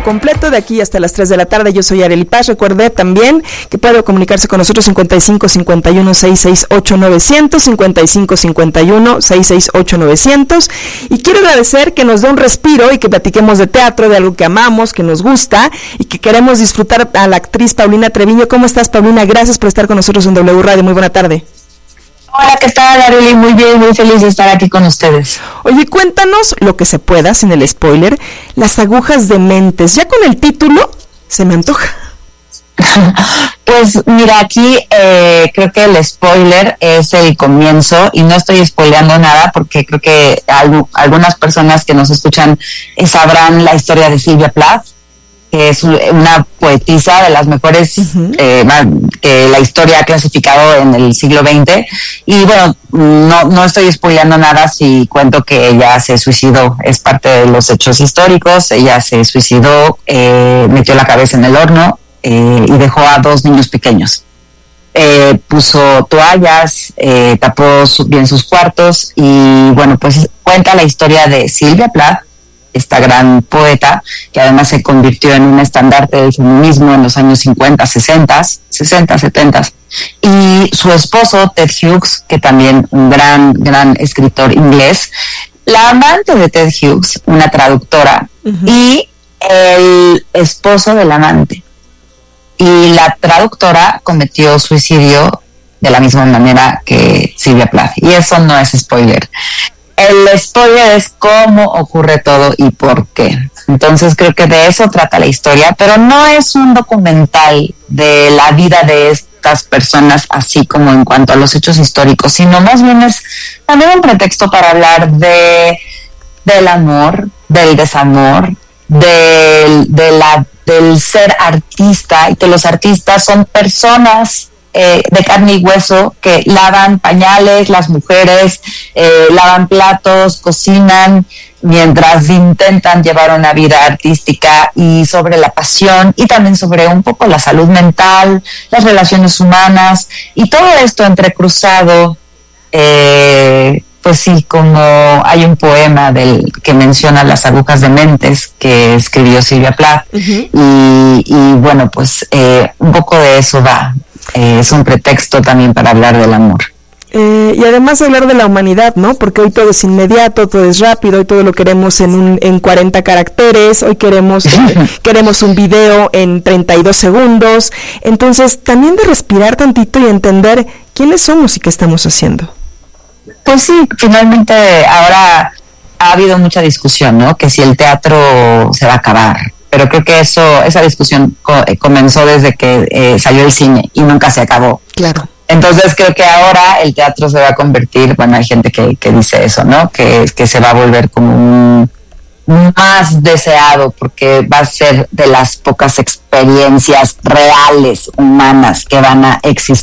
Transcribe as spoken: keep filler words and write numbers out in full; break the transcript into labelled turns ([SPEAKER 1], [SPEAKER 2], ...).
[SPEAKER 1] completo de aquí hasta las tres de la tarde. Yo soy Arely Paz. Recuerde también que puede comunicarse con nosotros cincuenta y cinco cincuenta y uno sesenta y seis ocho novecientos, cincuenta y cinco cincuenta y uno sesenta y seis ocho novecientos. Y quiero agradecer que nos dé un respiro y que platiquemos de teatro, de algo que amamos, que nos gusta y que queremos disfrutar a la actriz Paulina Treviño. ¿Cómo estás, Paulina? Gracias por estar con nosotros en W Radio. Muy buena tarde.
[SPEAKER 2] Hola, ¿qué tal, Arely? Muy bien, muy feliz de estar aquí con ustedes.
[SPEAKER 1] Oye, cuéntanos lo que se pueda, sin el spoiler, Las agujas dementes. Ya con el título se me antoja.
[SPEAKER 2] Pues mira, aquí eh, creo que el spoiler es el comienzo y no estoy spoileando nada porque creo que al, algunas personas que nos escuchan eh, sabrán la historia de Silvia Plath, que es una poetisa de las mejores uh-huh. eh, que la historia ha clasificado en el siglo veinte. Y bueno, no, no estoy spoileando nada si cuento que ella se suicidó. Es parte de los hechos históricos. Ella se suicidó, eh, metió la cabeza en el horno eh, y dejó a dos niños pequeños. Eh, puso toallas, eh, tapó su, bien sus cuartos y bueno, pues cuenta la historia de Silvia Plath, esta gran poeta, que además se convirtió en un estandarte del feminismo en los años cincuenta, sesenta, sesenta, setenta. Y su esposo, Ted Hughes, que también un gran, gran escritor inglés, la amante de Ted Hughes, una traductora, uh-huh. y el esposo del amante. Y la traductora cometió suicidio de la misma manera que Silvia Plath. Y eso no es spoiler. El spoiler es cómo ocurre todo y por qué. Entonces creo que de eso trata la historia, pero no es un documental de la vida de estas personas así como en cuanto a los hechos históricos, sino más bien es también un pretexto para hablar de del amor, del desamor, del, de la, del ser artista, y que los artistas son personas Eh, de carne y hueso que lavan pañales, las mujeres eh, lavan platos, cocinan mientras intentan llevar una vida artística, y sobre la pasión y también sobre un poco la salud mental, las relaciones humanas y todo esto entrecruzado. Eh, pues sí, como hay un poema del que menciona las agujas dementes que escribió Silvia Plath, uh-huh. y, y bueno, pues eh, un poco de eso va. Eh, es un pretexto también para hablar del amor.
[SPEAKER 1] Eh, y además hablar de la humanidad, ¿no? Porque hoy todo es inmediato, todo es rápido, hoy todo lo queremos en un, en cuarenta caracteres, hoy queremos eh, queremos un video en treinta y dos segundos. Entonces, también de respirar tantito y entender quiénes somos y qué estamos haciendo.
[SPEAKER 2] Pues sí, finalmente ahora ha habido mucha discusión, ¿no? Que si el teatro se va a acabar. Pero creo que eso, esa discusión co- comenzó desde que eh, salió el cine y nunca se acabó.
[SPEAKER 1] Claro.
[SPEAKER 2] Entonces creo que ahora el teatro se va a convertir, bueno, hay gente que, que dice eso, ¿no? Que, que se va a volver como un, un más deseado, porque va a ser de las pocas experiencias reales, humanas, que van a existir